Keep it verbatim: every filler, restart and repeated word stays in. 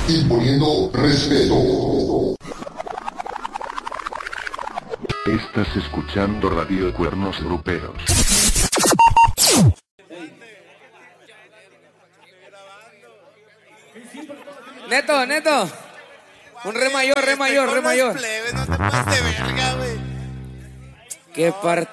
imponiendo respeto. Estás escuchando Radio Cuernos Gruperos. Neto, Neto. Un re mayor, re mayor, re mayor. No te pases de verga, güey. Qué parte.